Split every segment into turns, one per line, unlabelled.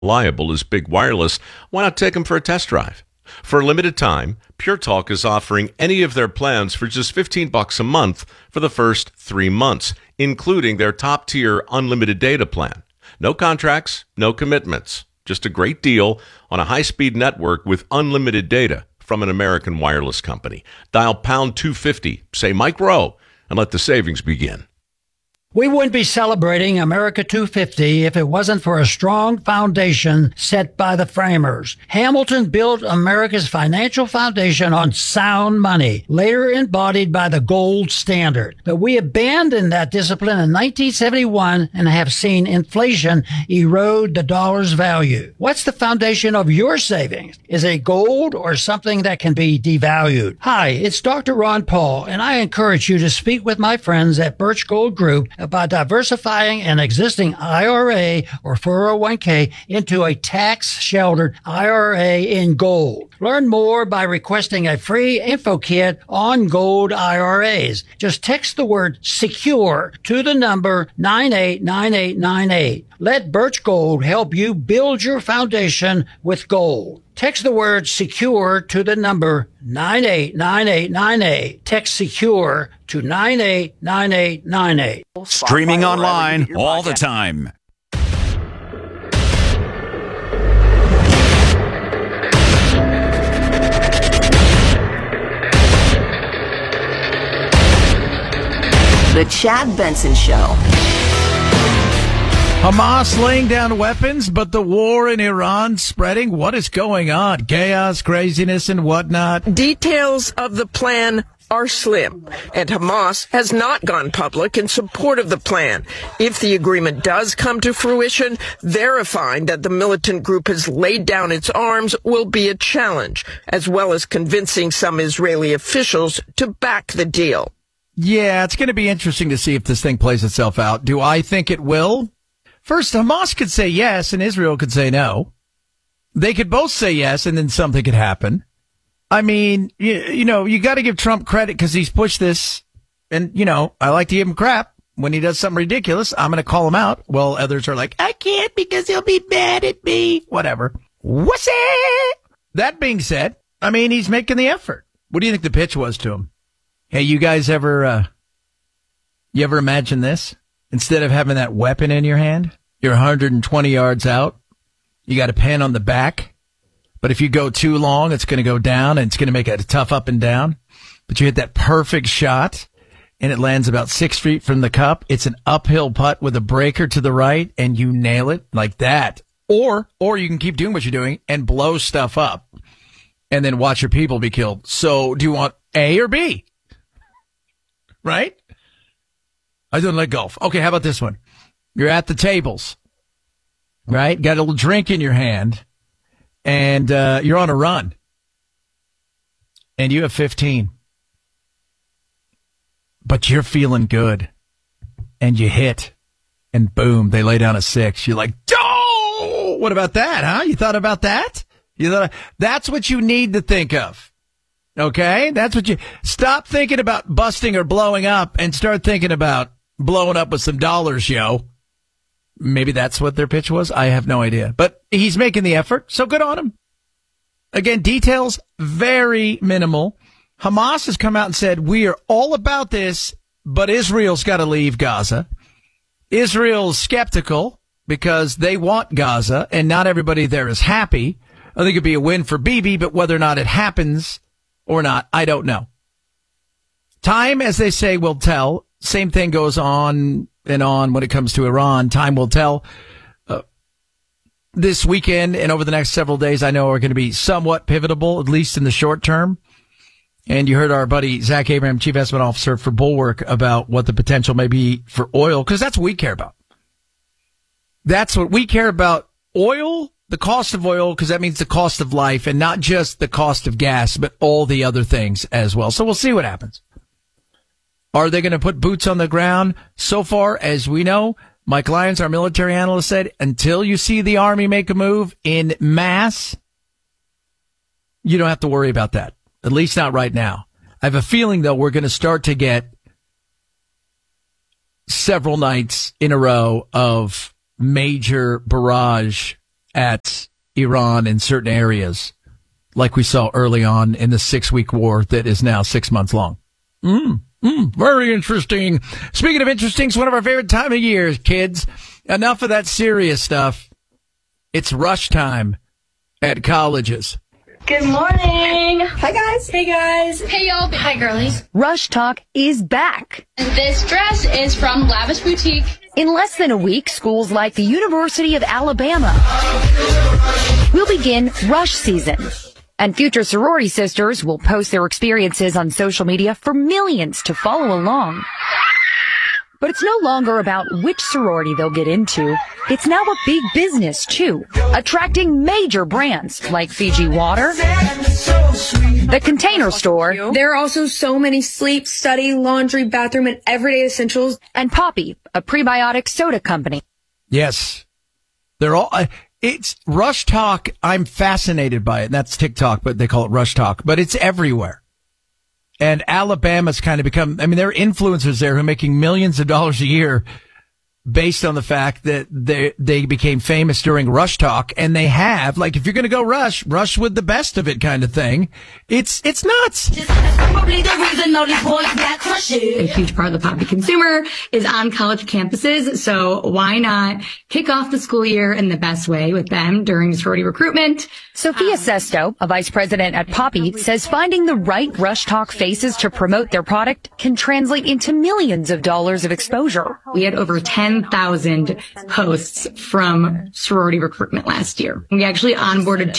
reliable as big wireless, why not take them for a test drive? For a limited time, Pure Talk is offering any of their plans for just $15 a month for the first 3 months, including their top-tier unlimited data plan. No contracts, no commitments. Just a great deal on a high-speed network with unlimited data from an American wireless company. Dial pound 250, say Mike Rowe, and let the savings begin.
We wouldn't be celebrating America 250 if it wasn't for a strong foundation set by the framers. Hamilton built America's financial foundation on sound money, later embodied by the gold standard. But we abandoned that discipline in 1971 and have seen inflation erode the dollar's value. What's the foundation of your savings? Is it gold or something that can be devalued? Hi, it's Dr. Ron Paul, and I encourage you to speak with my friends at Birch Gold Group about diversifying an existing IRA or 401k into a tax-sheltered IRA in gold. Learn more by requesting a free info kit on gold IRAs. Just text the word SECURE to the number 989898. Let Birch Gold help you build your foundation with gold. Text the word SECURE to the number 989898. Text SECURE to 989898.
Streaming online all the time.
The Chad Benson Show.
Hamas laying down weapons, but the war in Iran spreading. What is going on? Chaos, craziness, and whatnot.
Details of the plan are slim, and Hamas has not gone public in support of the plan. If the agreement does come to fruition, verifying that the militant group has laid down its arms will be a challenge, as well as convincing some Israeli officials to back the deal.
Yeah, it's going to be interesting to see if this thing plays itself out. Do I think it will? First, Hamas could say yes and Israel could say no. They could both say yes and then something could happen. I mean, you know, you got to give Trump credit because he's pushed this. And, you know, I like to give him crap. When he does something ridiculous, I'm going to call him out. Well, others are like, I can't because he'll be mad at me. Whatever. Wussy! That being said, I mean, he's making the effort. What do you think the pitch was to him? Hey, you guys ever imagine this? Instead of having that weapon in your hand, you're 120 yards out. You got a pen on the back. But if you go too long, it's going to go down and it's going to make it a tough up and down. But you hit that perfect shot and it lands about 6 feet from the cup. It's an uphill putt with a breaker to the right and you nail it like that. Or you can keep doing what you're doing and blow stuff up and then watch your people be killed. So do you want A or B? Right? I don't like golf. Okay, how about this one? You're at the tables, right? Got a little drink in your hand, and you're on a run, and you have 15. But you're feeling good, and you hit, and boom, they lay down a 6. You're like, oh, what about that, huh? You thought about that? That's what you need to think of. Okay? That's what stop thinking about busting or blowing up and start thinking about blowing up with some dollars, yo. Maybe that's what their pitch was. I have no idea. But he's making the effort, so good on him. Again, details very minimal. Hamas has come out and said, we are all about this, but Israel's got to leave Gaza. Israel's skeptical because they want Gaza, and not everybody there is happy. I think it'd be a win for Bibi, but whether or not it happens or not, I don't know. Time, as they say, will tell. Same thing goes on and on when it comes to Iran. Time will tell. This weekend and over the next several days, I know are going to be somewhat pivotal, at least in the short term. And you heard our buddy Zach Abraham, Chief Investment Officer for Bulwark, about what the potential may be for oil, because that's what we care about. That's what we care about. Oil, the cost of oil, because that means the cost of life, and not just the cost of gas, but all the other things as well. So we'll see what happens. Are they going to put boots on the ground? So far as we know, Mike Lyons, our military analyst, said, until you see the Army make a move in mass, you don't have to worry about that. At least not right now. I have a feeling, though, we're going to start to get several nights in a row of major barrage at Iran in certain areas, like we saw early on in the 6-week war that is now 6 months long. Very interesting. Speaking of interesting, it's one of our favorite time of year, kids. Enough of that serious stuff. It's rush time at colleges.
Good morning.
Hi, guys.
Hey, guys.
Hey, y'all. Hi, girlies.
Rush Talk is back.
And this dress is from Lavish Boutique.
In less than a week, schools like the University of Alabama will begin rush season. And future sorority sisters will post their experiences on social media for millions to follow along. But it's no longer about which sorority they'll get into. It's now a big business, too, attracting major brands like Fiji Water, the Container Store.
There are also so many sleep, study, laundry, bathroom, and everyday essentials.
And Poppi, a prebiotic soda company.
Yes. They're all, it's Rush Talk. I'm fascinated by it. And that's TikTok, but they call it Rush Talk, but it's everywhere. And Alabama's kind of become, I mean, there are influencers there who are making millions of dollars a year based on the fact that they became famous during Rush Talk. And they have, like, if you're going to go rush with the best of it kind of thing. It's nuts.
A huge part of the Poppi consumer is on college campuses. So why not kick off the school year in the best way with them during sorority recruitment?
Sophia Sesto, a vice president at Poppi, says finding the right Rush Talk faces to promote their product can translate into millions of dollars of exposure.
We had over 10,000 posts from sorority recruitment last year. We actually onboarded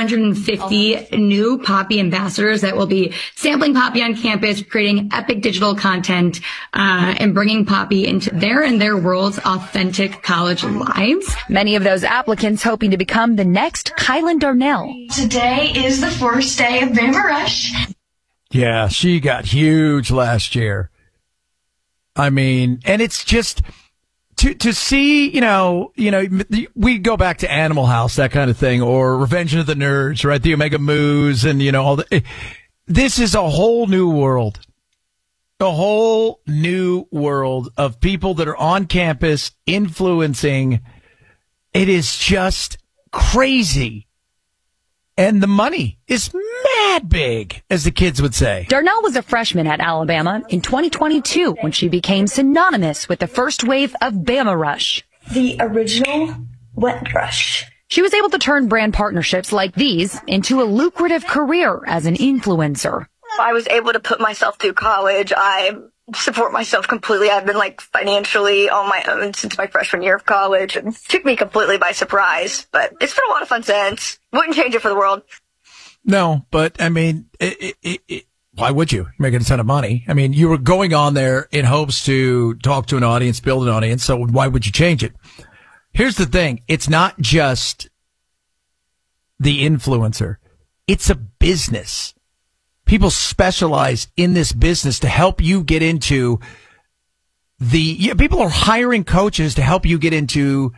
250 new Poppi ambassadors that will be sampling Poppi on campus, creating epic digital content, and bringing Poppi into their and their world's authentic college lives.
Many of those applicants hoping to become the next Kylan Darnell.
Today is the first day of Bama Rush.
Yeah, she got huge last year. I mean, and it's just to see, we go back to Animal House, that kind of thing, or Revenge of the Nerds, right? The Omega Moos and, all the, this is a whole new world. A whole new world of people that are on campus influencing. It is just crazy. And the money is mad big, as the kids would say.
Darnell was a freshman at Alabama in 2022 when she became synonymous with the first wave of Bama Rush.
The original wet rush.
She was able to turn brand partnerships like these into a lucrative career as an influencer.
I was able to put myself through college. I support myself completely. I've been financially on my own since my freshman year of college. It took me completely by surprise, but it's been a lot of fun since. Wouldn't change it for the world.
No, but I mean, why would you? You're making a ton of money. I mean, you were going on there in hopes to talk to an audience, build an audience. So why would you change it? Here's the thing. It's not just the influencer. It's a business. People specialize in this business to help you get into people are hiring coaches to help you get into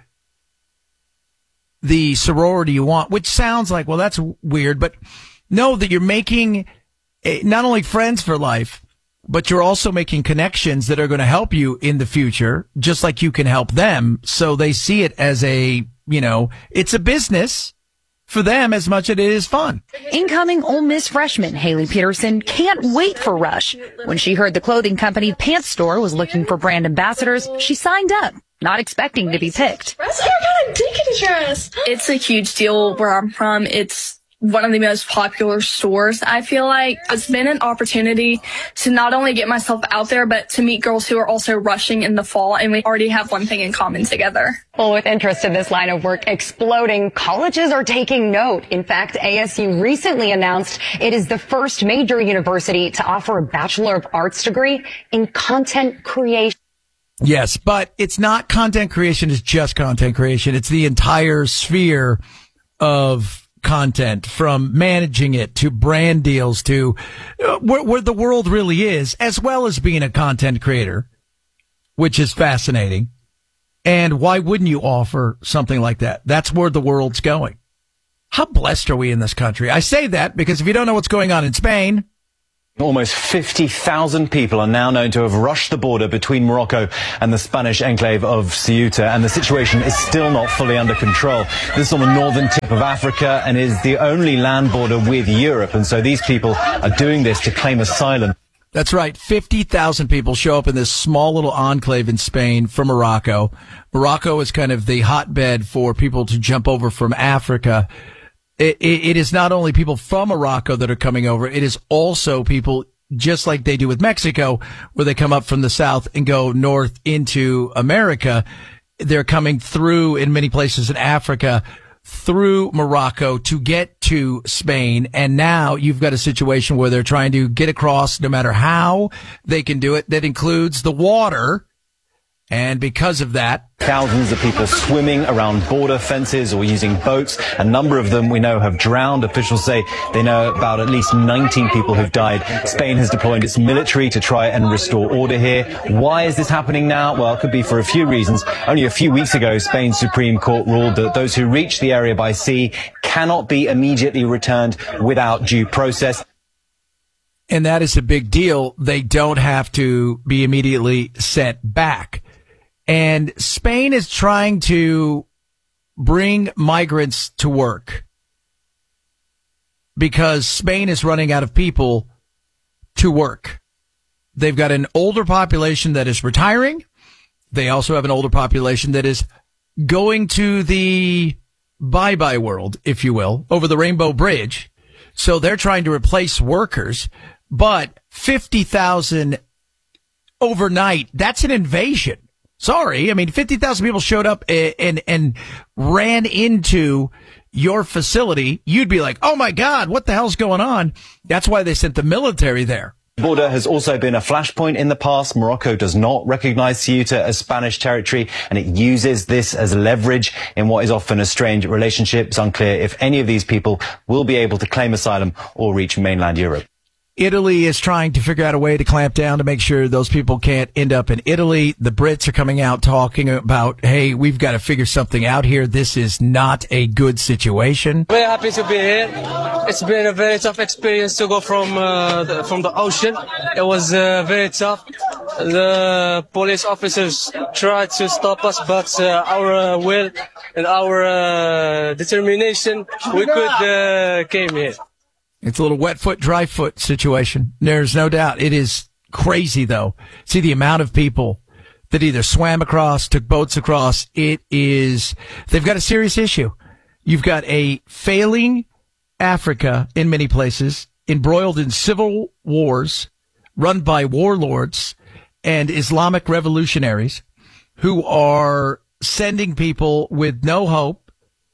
the sorority you want, which sounds like, well, that's weird, but know that you're making not only friends for life, but you're also making connections that are going to help you in the future, just like you can help them. So they see it as it's a business for them as much as it is fun.
Incoming Ole Miss freshman Haley Peterson can't wait for Rush. When she heard the clothing company Pants Store was looking for brand ambassadors, she signed up, not expecting to be picked.
I got a ticket dress. It's a huge deal where I'm from. It's one of the most popular stores. I feel like it's been an opportunity to not only get myself out there, but to meet girls who are also rushing in the fall, and we already have one thing in common together.
Well, with interest in this line of work exploding, colleges are taking note. In fact, ASU recently announced it is the first major university to offer a Bachelor of Arts degree in content creation.
Yes, but it's not content creation, it's just content creation. It's the entire sphere of content, from managing it to brand deals to where the world really is, as well as being a content creator, which is fascinating. And why wouldn't you offer something like that? That's where the world's going. How blessed are we in this country? I say that because if you don't know what's going on in Spain,
Almost 50,000 people are now known to have rushed the border between Morocco and the Spanish enclave of Ceuta, and the situation is still not fully under control. This is on the northern tip of Africa and is the only land border with Europe, and so these people are doing this to claim asylum.
That's right. 50,000 people show up in this small little enclave in Spain from Morocco. Morocco is kind of the hotbed for people to jump over from Africa. It is not only people from Morocco that are coming over. It is also people, just like they do with Mexico, where they come up from the south and go north into America. They're coming through in many places in Africa through Morocco to get to Spain. And now you've got a situation where they're trying to get across no matter how they can do it. That includes the water. And because of that,
thousands of people swimming around border fences or using boats. A number of them we know have drowned. Officials say they know about at least 19 people who've died. Spain has deployed its military to try and restore order here. Why is this happening now? Well, it could be for a few reasons. Only a few weeks ago, Spain's Supreme Court ruled that those who reach the area by sea cannot be immediately returned without due process.
And that is a big deal. They don't have to be immediately sent back. And Spain is trying to bring migrants to work because Spain is running out of people to work. They've got an older population that is retiring. They also have an older population that is going to the bye-bye world, if you will, over the Rainbow Bridge. So they're trying to replace workers, but 50,000 overnight, that's an invasion. Sorry. I mean, 50,000 people showed up and ran into your facility. You'd be like, oh my God, what the hell's going on? That's why they sent the military there.
The border has also been a flashpoint in the past. Morocco does not recognize Ceuta as Spanish territory, and it uses this as leverage in what is often a strained relationship. It's unclear if any of these people will be able to claim asylum or reach mainland Europe.
Italy is trying to figure out a way to clamp down to make sure those people can't end up in Italy. The Brits are coming out talking about, hey, we've got to figure something out here. This is not a good situation.
Very happy to be here. It's been a very tough experience to go from the ocean. It was very tough. The police officers tried to stop us, but our will and our determination, we could came here.
It's a little wet foot, dry foot situation. There's no doubt. It is crazy, though. See the amount of people that either swam across, took boats across. They've got a serious issue. You've got a failing Africa in many places, embroiled in civil wars, run by warlords and Islamic revolutionaries who are sending people with no hope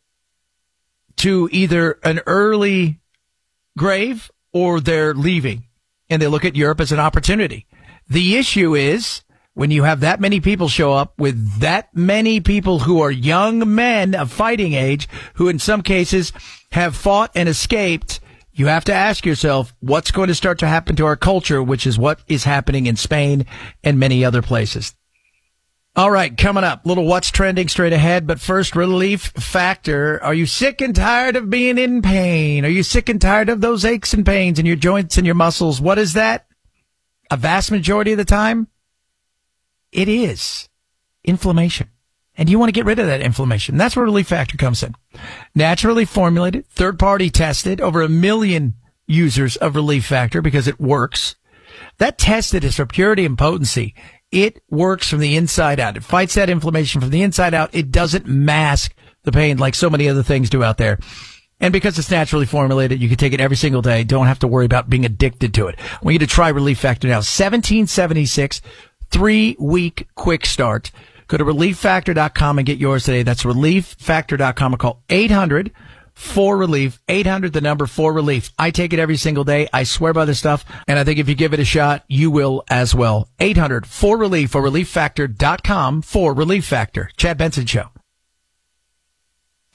to either an early grave or they're leaving, and they look at Europe as an opportunity. The issue is when you have that many people show up with that many people who are young men of fighting age, who in some cases have fought and escaped, you have to ask yourself what's going to start to happen to our culture, which is what is happening in Spain and many other places. All right, coming up, little what's trending straight ahead. But first, Relief Factor. Are you sick and tired of being in pain? Are you sick and tired of those aches and pains in your joints and your muscles? What is that? A vast majority of the time, it is inflammation. And you want to get rid of that inflammation. That's where Relief Factor comes in. Naturally formulated, third-party tested, over 1 million users of Relief Factor because it works. That tested is for purity and potency. It works from the inside out. It fights that inflammation from the inside out. It doesn't mask the pain like so many other things do out there. And because it's naturally formulated, you can take it every single day. Don't have to worry about being addicted to it. I want you to try Relief Factor now. $17.76, 3-week quick start. Go to ReliefFactor.com and get yours today. That's ReliefFactor.com or call 800-4RELIEF, 800 the number 4RELIEF. I take it every single day. I swear by this stuff. And I think if you give it a shot, you will as well. 800-4RELIEF or ReliefFactor.com for Relief Factor. Chad Benson Show.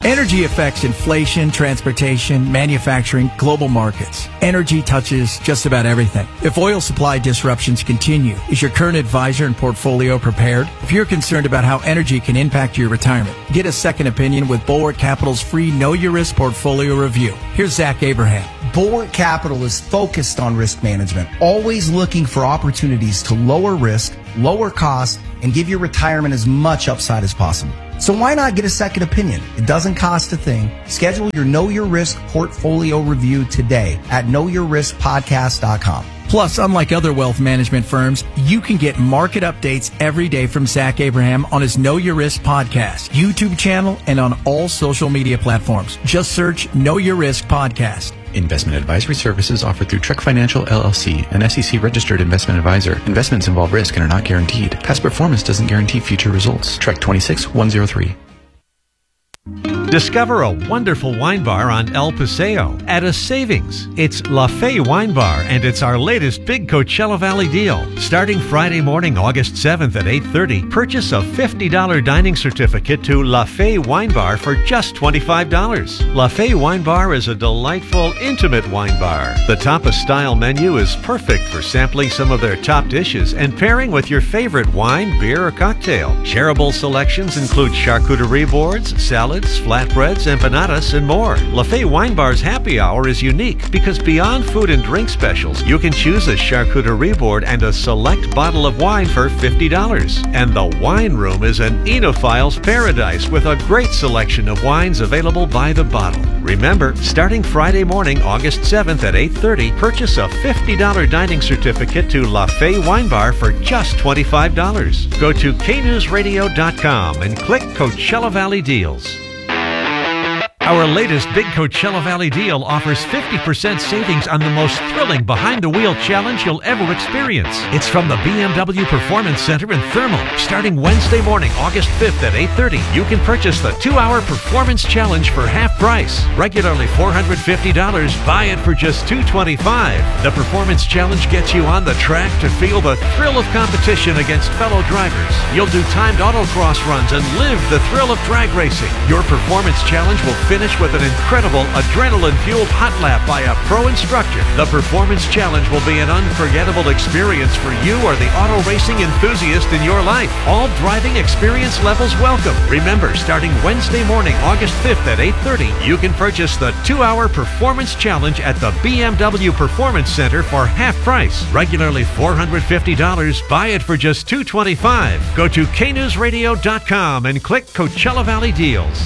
Energy affects inflation, transportation, manufacturing, global markets. Energy touches just about everything. If oil supply disruptions continue, is your current advisor and portfolio prepared? If you're concerned about how energy can impact your retirement, get a second opinion with Bulwark Capital's free Know Your Risk portfolio review. Here's Zach Abraham.
Bulwark Capital is focused on risk management, always looking for opportunities to lower risk, lower cost, and give your retirement as much upside as possible. So why not get a second opinion? It doesn't cost a thing. Schedule your Know Your Risk portfolio review today at knowyourriskpodcast.com.
Plus, unlike other wealth management firms, you can get market updates every day from Zach Abraham on his Know Your Risk podcast, YouTube channel, and on all social media platforms. Just search Know Your Risk Podcast.
Investment advisory services offered through Trek Financial LLC, an SEC-registered investment advisor. Investments involve risk and are not guaranteed. Past performance doesn't guarantee future results. Trek 26103.
Discover a wonderful wine bar on El Paseo at a savings. It's La Fe Wine Bar, and it's our latest big Coachella Valley deal. Starting Friday morning, August 7th at 8:30, purchase a $50 dining certificate to La Fe Wine Bar for just $25. La Fe Wine Bar is a delightful, intimate wine bar. The tapas-style menu is perfect for sampling some of their top dishes and pairing with your favorite wine, beer, or cocktail. Shareable selections include charcuterie boards, salads, flatbreads, empanadas, and more. La Fe Wine Bar's happy hour is unique because beyond food and drink specials, you can choose a charcuterie board and a select bottle of wine for $50. And the wine room is an enophile's paradise with a great selection of wines available by the bottle. Remember, starting Friday morning, August 7th at 8:30, purchase a $50 dining certificate to La Fe Wine Bar for just $25. Go to knewsradio.com and click Coachella Valley Deals. Our latest Big Coachella Valley deal offers 50% savings on the most thrilling behind-the-wheel challenge you'll ever experience. It's from the BMW Performance Center in Thermal. Starting Wednesday morning, August 5th at 8:30, you can purchase the 2-hour Performance Challenge for half price. Regularly $450, buy it for just $225. The Performance Challenge gets you on the track to feel the thrill of competition against fellow drivers. You'll do timed autocross runs and live the thrill of drag racing. Your Performance Challenge will finish with an incredible adrenaline-fueled hot lap by a pro instructor. The Performance Challenge will be an unforgettable experience for you or the auto racing enthusiast in your life. All driving experience levels welcome. Remember, starting Wednesday morning, August 5th at 8:30, you can purchase the 2-hour Performance Challenge at the BMW Performance Center for half price. Regularly $450, buy it for just $225. Go to knewsradio.com and click Coachella Valley Deals.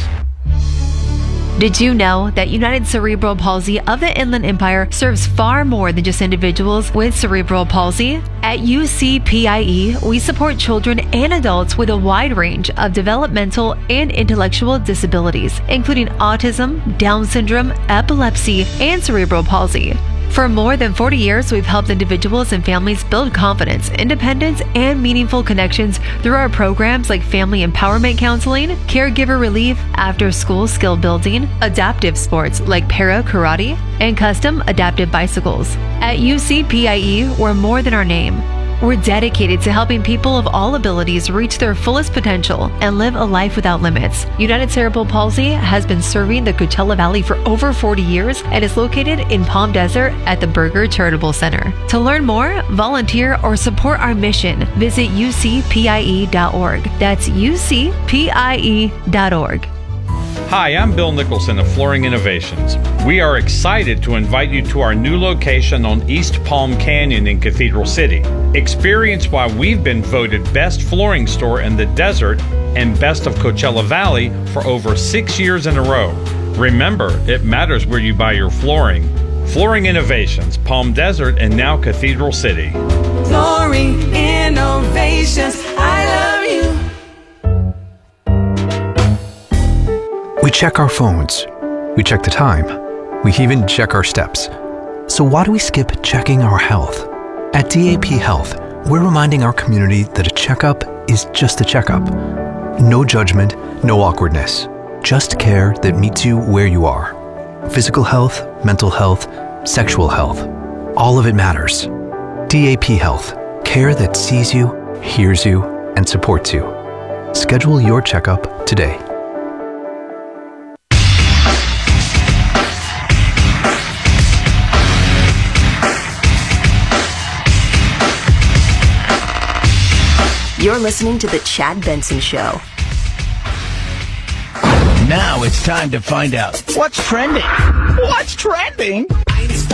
Did you know that United Cerebral Palsy of the Inland Empire serves far more than just individuals with cerebral palsy? At UCPIE, we support children and adults with a wide range of developmental and intellectual disabilities, including autism, Down syndrome, epilepsy, and cerebral palsy. For more than 40 years, we've helped individuals and families build confidence, independence, and meaningful connections through our programs like Family Empowerment Counseling, Caregiver Relief, After-School Skill Building, adaptive sports like para karate, and custom adaptive bicycles. At UCPIE, we're more than our name. We're dedicated to helping people of all abilities reach their fullest potential and live a life without limits. United Cerebral Palsy has been serving the Coachella Valley for over 40 years and is located in Palm Desert at the Berger Charitable Center. To learn more, volunteer, or support our mission, visit ucpie.org. That's ucpie.org.
Hi, I'm Bill Nicholson of Flooring Innovations. We are excited to invite you to our new location on East Palm Canyon in Cathedral City. Experience why we've been voted best flooring store in the desert and best of Coachella Valley for over 6 years in a row. Remember, it matters where you buy your flooring. Flooring Innovations, Palm Desert, and now Cathedral City.
Flooring Innovations, I love you.
We check our phones. We check the time. We even check our steps. So why do we skip checking our health? At DAP Health, we're reminding our community that a checkup is just a checkup. No judgment, no awkwardness. Just care that meets you where you are. Physical health, mental health, sexual health. All of it matters. DAP Health. Care that sees you, hears you, and supports you. Schedule your checkup today.
You're listening to The Chad Benson Show.
Now it's time to find out what's trending. What's trending?